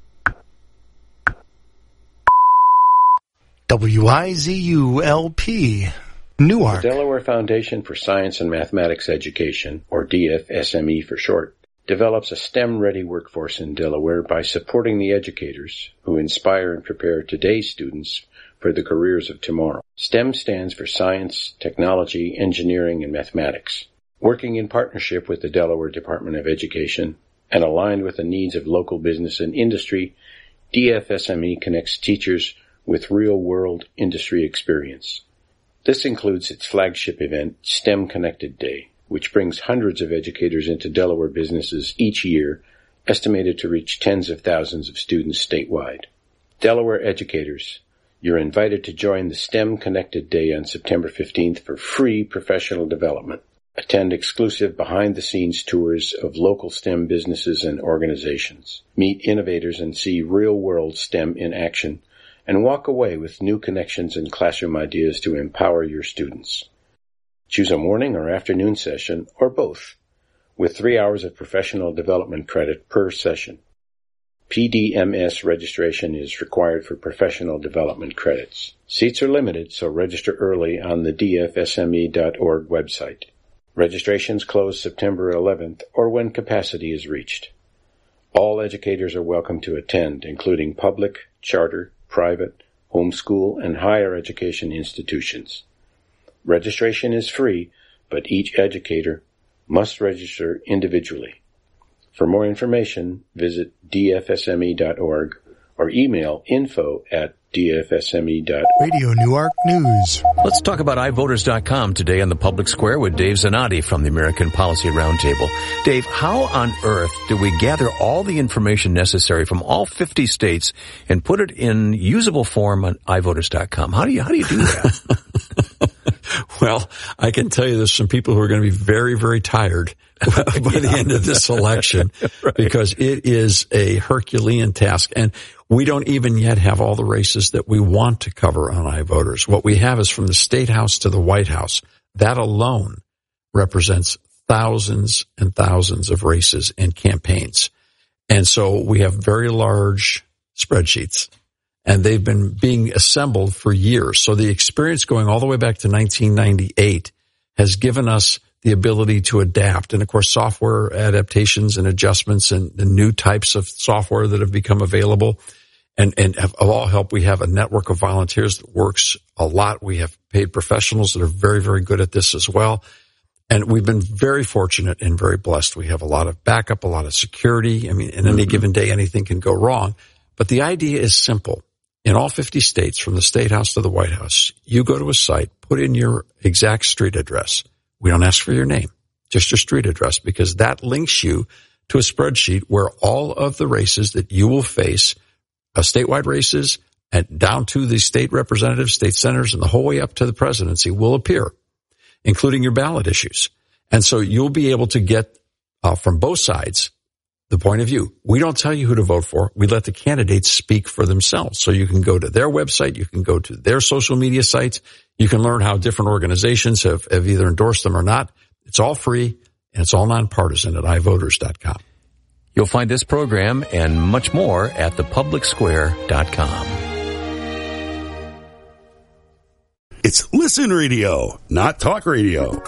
WIZU-LP, Newark. The Delaware Foundation for Science and Mathematics Education, or DFSME for short, develops a STEM-ready workforce in Delaware by supporting the educators who inspire and prepare today's students for the careers of tomorrow. STEM stands for Science, Technology, Engineering, and Mathematics. Working in partnership with the Delaware Department of Education and aligned with the needs of local business and industry, DFSME connects teachers with real-world industry experience. This includes its flagship event, STEM Connected Day, which brings hundreds of educators into Delaware businesses each year, estimated to reach tens of thousands of students statewide. Delaware educators, you're invited to join the STEM Connected Day on September 15th for free professional development. Attend exclusive behind-the-scenes tours of local STEM businesses and organizations. Meet innovators and see real-world STEM in action, and walk away with new connections and classroom ideas to empower your students. Choose a morning or afternoon session, or both, with 3 hours of professional development credit per session. PDMS registration is required for professional development credits. Seats are limited, so register early on the dfsme.org website. Registrations close September 11th or when capacity is reached. All educators are welcome to attend, including public, charter, private, homeschool, and higher education institutions. Registration is free, but each educator must register individually. For more information, visit dfsme.org or email info@dfsme.org. Radio Newark News. Let's talk about iVoters.com today on the Public Square with Dave Zanotti from the American Policy Roundtable. Dave, how on earth do we gather all the information necessary from all 50 states and put it in usable form on iVoters.com? How do you do that? Well, I can tell you there's some people who are going to be very, very tired by the end of this election, right, because it is a Herculean task. And we don't even yet have all the races that we want to cover on iVoters. What we have is from the State House to the White House. That alone represents thousands and thousands of races and campaigns. And so we have very large spreadsheets, and they've been being assembled for years. So the experience going all the way back to 1998 has given us the ability to adapt. And, of course, software adaptations and adjustments and the new types of software that have become available and have all helped. We have a network of volunteers that works a lot. We have paid professionals that are very, very good at this as well. And we've been very fortunate and very blessed. We have a lot of backup, a lot of security. I mean, in any given day, anything can go wrong. But the idea is simple. In all 50 states, from the State House to the White House, you go to a site, put in your exact street address. We don't ask for your name, just your street address, because that links you to a spreadsheet where all of the races that you will face, statewide races, and down to the state representatives, state senators, and the whole way up to the presidency will appear, including your ballot issues. And so you'll be able to get from both sides the point of view. We don't tell you who to vote for. We let the candidates speak for themselves. So you can go to their website. You can go to their social media sites. You can learn how different organizations have either endorsed them or not. It's all free, and it's all nonpartisan at iVoters.com. You'll find this program and much more at thepublicsquare.com. It's Listen Radio, not Talk Radio.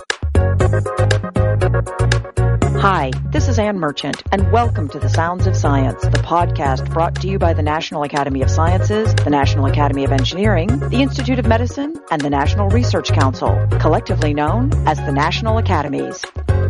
Hi, this is Ann Merchant, and welcome to The Sounds of Science, the podcast brought to you by the National Academy of Sciences, the National Academy of Engineering, the Institute of Medicine, and the National Research Council, collectively known as the National Academies.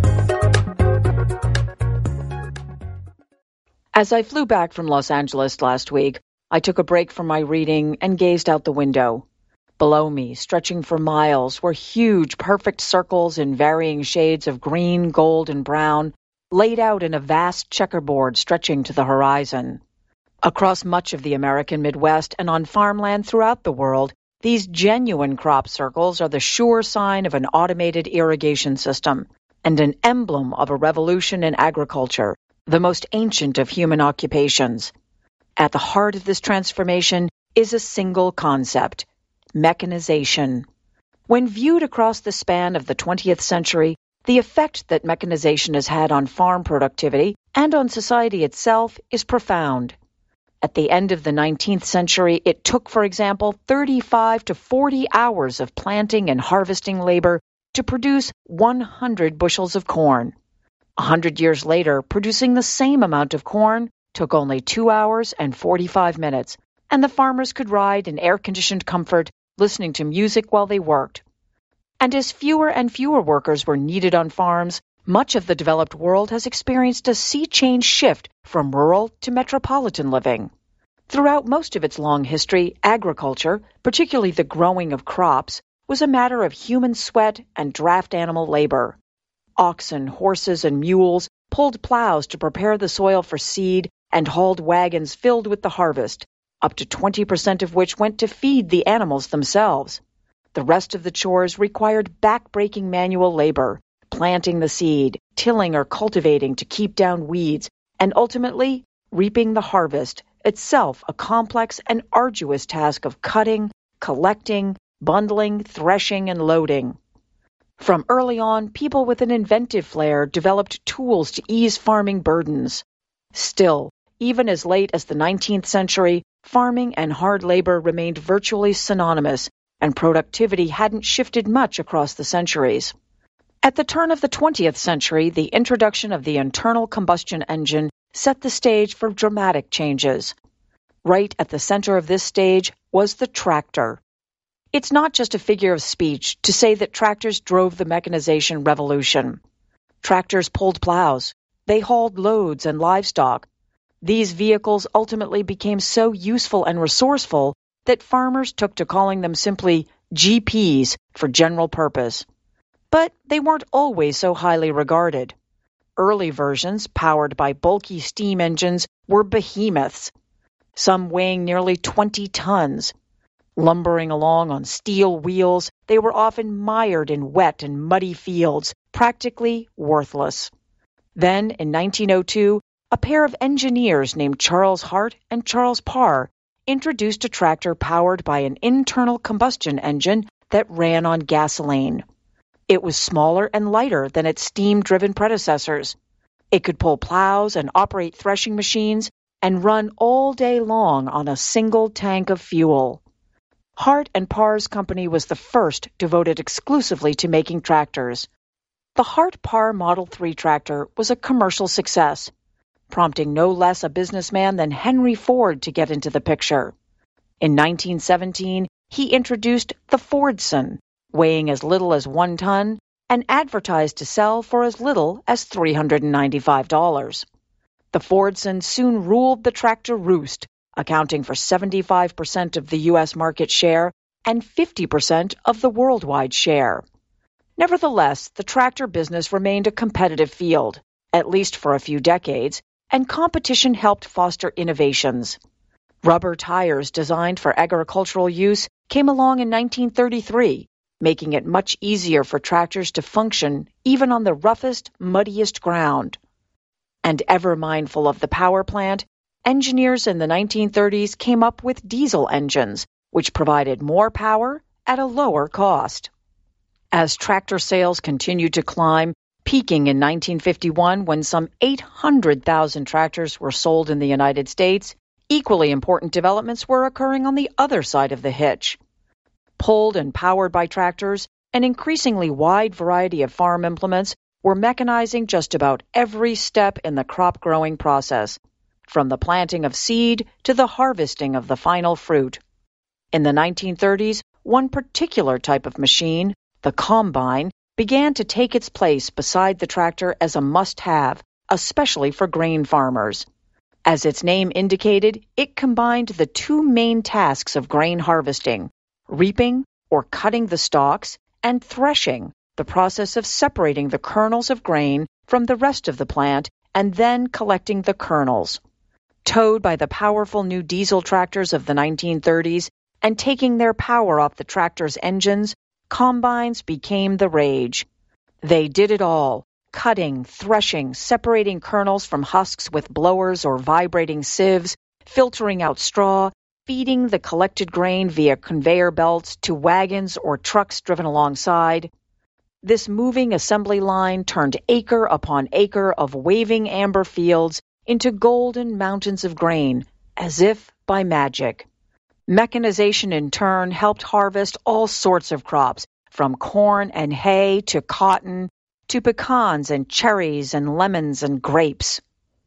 As I flew back from Los Angeles last week, I took a break from my reading and gazed out the window. Below me, stretching for miles, were huge, perfect circles in varying shades of green, gold, and brown, laid out in a vast checkerboard stretching to the horizon. Across much of the American Midwest and on farmland throughout the world, these genuine crop circles are the sure sign of an automated irrigation system and an emblem of a revolution in agriculture, the most ancient of human occupations. At the heart of this transformation is a single concept: mechanization. When viewed across the span of the 20th century, the effect that mechanization has had on farm productivity and on society itself is profound. At the end of the 19th century, it took, for example, 35 to 40 hours of planting and harvesting labor to produce 100 bushels of corn. 100 years later, producing the same amount of corn took only 2 hours and 45 minutes, and the farmers could ride in air-conditioned comfort, listening to music while they worked. And as fewer and fewer workers were needed on farms, much of the developed world has experienced a sea change shift from rural to metropolitan living. Throughout most of its long history, agriculture, particularly the growing of crops, was a matter of human sweat and draft animal labor. Oxen, horses, and mules pulled plows to prepare the soil for seed and hauled wagons filled with the harvest, up to 20% of which went to feed the animals themselves. The rest of the chores required back-breaking manual labor, planting the seed, tilling or cultivating to keep down weeds, and ultimately reaping the harvest, itself a complex and arduous task of cutting, collecting, bundling, threshing, and loading. From early on, people with an inventive flair developed tools to ease farming burdens. Still, even as late as the 19th century, farming and hard labor remained virtually synonymous, and productivity hadn't shifted much across the centuries. At the turn of the 20th century, the introduction of the internal combustion engine set the stage for dramatic changes. Right at the center of this stage was the tractor. It's not just a figure of speech to say that tractors drove the mechanization revolution. Tractors pulled plows. They hauled loads and livestock. These vehicles ultimately became so useful and resourceful that farmers took to calling them simply GPs for general purpose. But they weren't always so highly regarded. Early versions, powered by bulky steam engines, were behemoths, some weighing nearly 20 tons. Lumbering along on steel wheels, they were often mired in wet and muddy fields, practically worthless. Then, in 1902, a pair of engineers named Charles Hart and Charles Parr introduced a tractor powered by an internal combustion engine that ran on gasoline. It was smaller and lighter than its steam-driven predecessors. It could pull plows and operate threshing machines and run all day long on a single tank of fuel. Hart and Parr's company was the first devoted exclusively to making tractors. The Hart-Parr Model 3 tractor was a commercial success, prompting no less a businessman than Henry Ford to get into the picture. In 1917, he introduced the Fordson, weighing as little as 1 ton, and advertised to sell for as little as $395. The Fordson soon ruled the tractor roost, accounting for 75% of the U.S. market share and 50% of the worldwide share. Nevertheless, the tractor business remained a competitive field, at least for a few decades, and competition helped foster innovations. Rubber tires designed for agricultural use came along in 1933, making it much easier for tractors to function even on the roughest, muddiest ground. And ever mindful of the power plant, engineers in the 1930s came up with diesel engines, which provided more power at a lower cost. As tractor sales continued to climb, peaking in 1951 when some 800,000 tractors were sold in the United States, equally important developments were occurring on the other side of the hitch. Pulled and powered by tractors, an increasingly wide variety of farm implements were mechanizing just about every step in the crop-growing process, from the planting of seed to the harvesting of the final fruit. In the 1930s, one particular type of machine, the combine, began to take its place beside the tractor as a must-have, especially for grain farmers. As its name indicated, it combined the two main tasks of grain harvesting, reaping, or cutting the stalks, and threshing, the process of separating the kernels of grain from the rest of the plant and then collecting the kernels. Towed by the powerful new diesel tractors of the 1930s and taking their power off the tractor's engines, combines became the rage. They did it all, cutting, threshing, separating kernels from husks with blowers or vibrating sieves, filtering out straw, feeding the collected grain via conveyor belts to wagons or trucks driven alongside. This moving assembly line turned acre upon acre of waving amber fields into golden mountains of grain, as if by magic. Mechanization, in turn, helped harvest all sorts of crops, from corn and hay to cotton, to pecans and cherries and lemons and grapes.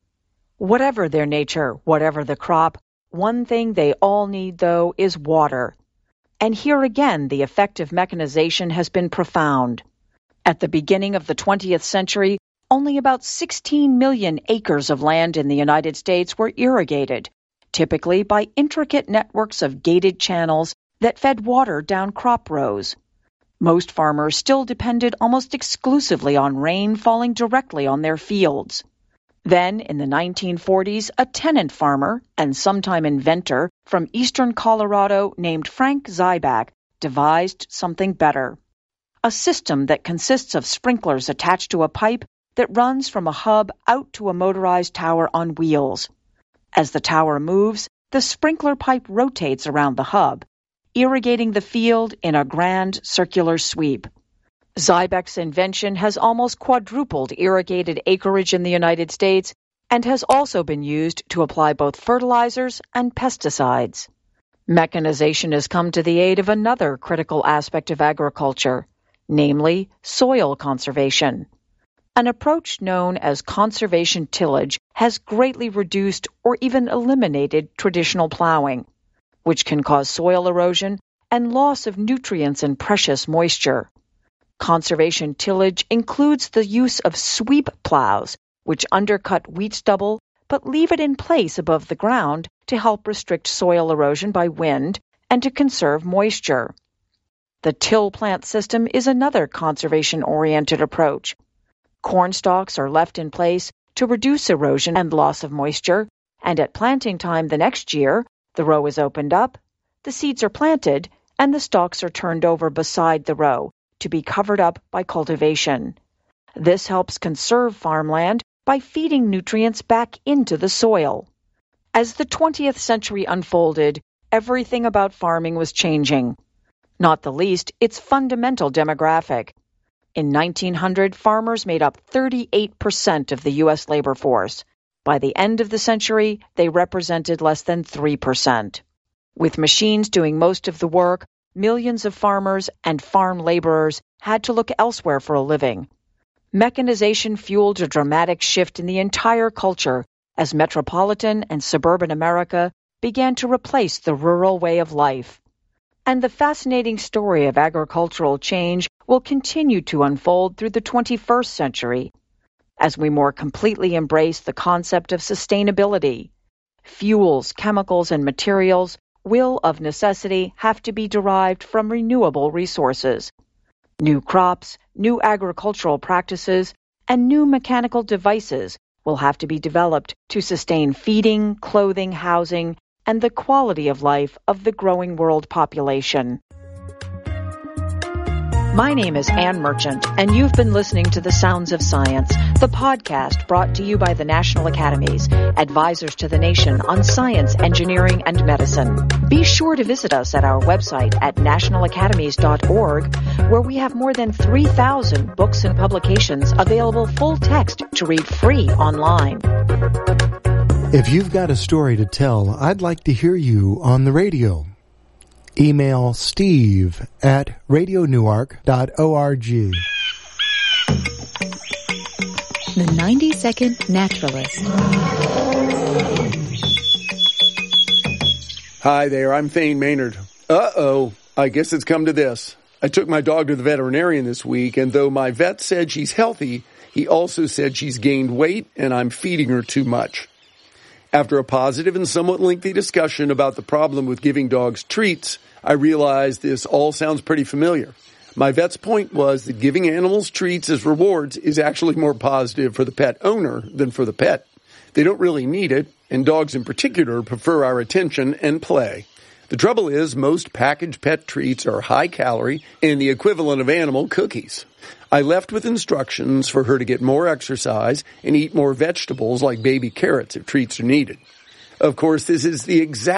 Whatever their nature, whatever the crop, one thing they all need, though, is water. And here again, the effect of mechanization has been profound. At the beginning of the 20th century, only about 16 million acres of land in the United States were irrigated, typically by intricate networks of gated channels that fed water down crop rows. Most farmers still depended almost exclusively on rain falling directly on their fields. Then, in the 1940s, a tenant farmer and sometime inventor from eastern Colorado named Frank Zyback devised something better. A system that consists of sprinklers attached to a pipe that runs from a hub out to a motorized tower on wheels. As the tower moves, the sprinkler pipe rotates around the hub, irrigating the field in a grand circular sweep. Zyback's invention has almost quadrupled irrigated acreage in the United States and has also been used to apply both fertilizers and pesticides. Mechanization has come to the aid of another critical aspect of agriculture, namely soil conservation. An approach known as conservation tillage has greatly reduced or even eliminated traditional plowing, which can cause soil erosion and loss of nutrients and precious moisture. Conservation tillage includes the use of sweep plows, which undercut wheat stubble but leave it in place above the ground to help restrict soil erosion by wind and to conserve moisture. The till plant system is another conservation-oriented approach. Corn stalks are left in place to reduce erosion and loss of moisture, and at planting time the next year, the row is opened up, the seeds are planted, and the stalks are turned over beside the row to be covered up by cultivation. This helps conserve farmland by feeding nutrients back into the soil. As the 20th century unfolded, everything about farming was changing, not the least its fundamental demographic. In 1900, farmers made up 38% of the U.S. labor force. By the end of the century, they represented less than 3%. With machines doing most of the work, millions of farmers and farm laborers had to look elsewhere for a living. Mechanization fueled a dramatic shift in the entire culture as metropolitan and suburban America began to replace the rural way of life. And the fascinating story of agricultural change will continue to unfold through the 21st century as we more completely embrace the concept of sustainability. Fuels, chemicals, and materials will, of necessity, have to be derived from renewable resources. New crops, new agricultural practices, and new mechanical devices will have to be developed to sustain feeding, clothing, housing, and the quality of life of the growing world population. My name is Ann Merchant, and you've been listening to The Sounds of Science, the podcast brought to you by the National Academies, advisors to the nation on science, engineering, and medicine. Be sure to visit us at our website at nationalacademies.org, where we have more than 3,000 books and publications available full text to read free online. If you've got a story to tell, I'd like to hear you on the radio. Email Steve at radionewark.org. The 90-Second Naturalist. Hi there, I'm Thane Maynard. Uh-oh, I guess it's come to this. I took my dog to the veterinarian this week, and though my vet said she's healthy, he also said she's gained weight and I'm feeding her too much. After a positive and somewhat lengthy discussion about the problem with giving dogs treats, I realized this all sounds pretty familiar. My vet's point was that giving animals treats as rewards is actually more positive for the pet owner than for the pet. They don't really need it, and dogs in particular prefer our attention and play. The trouble is, most packaged pet treats are high calorie and the equivalent of animal cookies. I left with instructions for her to get more exercise and eat more vegetables like baby carrots if treats are needed. Of course, this is the exact